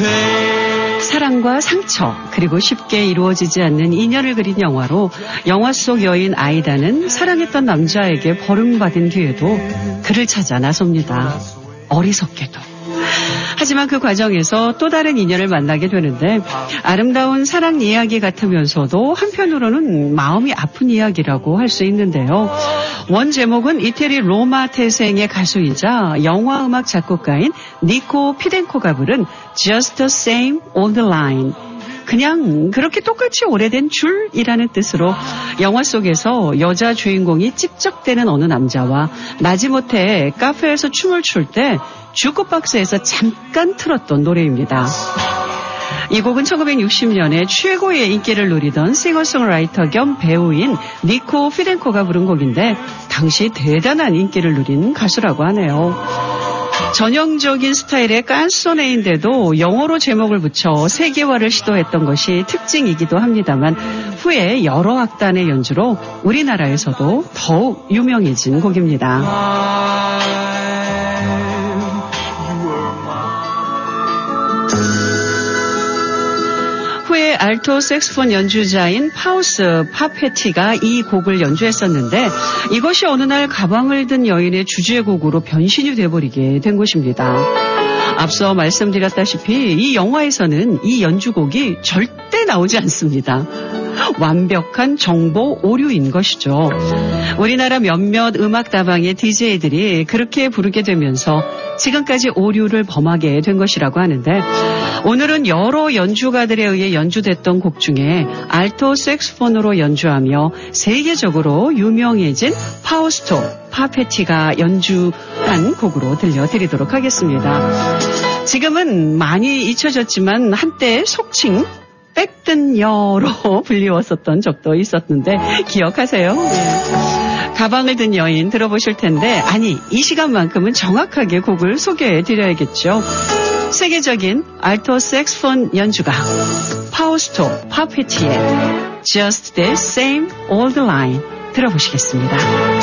사랑과 상처, 그리고 쉽게 이루어지지 않는 인연을 그린 영화로 영화 속 여인 아이다는 사랑했던 남자에게 버림받은 뒤에도 그를 찾아 나섭니다. 어리석게도. 하지만 그 과정에서 또 다른 인연을 만나게 되는데 아름다운 사랑 이야기 같으면서도 한편으로는 마음이 아픈 이야기라고 할 수 있는데요. 원 제목은 이태리 로마 태생의 가수이자 영화음악 작곡가인 니코 피덴코가 부른 Just the Same Old Line. 그냥 그렇게 똑같이 오래된 줄이라는 뜻으로 영화 속에서 여자 주인공이 찝적대는 어느 남자와 마지못해 카페에서 춤을 출 때 주크박스에서 잠깐 틀었던 노래입니다. 이 곡은 1960년에 최고의 인기를 누리던 싱어송라이터 겸 배우인 니코 피덴코가 부른 곡인데 당시 대단한 인기를 누린 가수라고 하네요. 전형적인 스타일의 깐소네인데도 영어로 제목을 붙여 세계화를 시도했던 것이 특징이기도 합니다만 후에 여러 악단의 연주로 우리나라에서도 더욱 유명해진 곡입니다. 후에 알토 색스폰 연주자인 파우스 파페티가 이 곡을 연주했었는데 이것이 어느 날 가방을 든 여인의 주제곡으로 변신이 돼버리게 된 것입니다. 앞서 말씀드렸다시피 이 영화에서는 이 연주곡이 절대 나오지 않습니다. 완벽한 정보 오류인 것이죠. 우리나라 몇몇 음악다방의 DJ들이 그렇게 부르게 되면서 지금까지 오류를 범하게 된 것이라고 하는데 오늘은 여러 연주가들에 의해 연주됐던 곡 중에 알토 색스폰으로 연주하며 세계적으로 유명해진 파우스토 파페티가 연주한 곡으로 들려드리도록 하겠습니다. 지금은 많이 잊혀졌지만 한때 속칭 백든 여로 불리웠었던 적도 있었는데 기억하세요? 네. 가방을 든 여인 들어보실 텐데 아니 이 시간만큼은 정확하게 곡을 소개해드려야겠죠. 세계적인 알토 색스폰 연주가 파우스토 파페티의 Just the Same Old Line 들어보시겠습니다.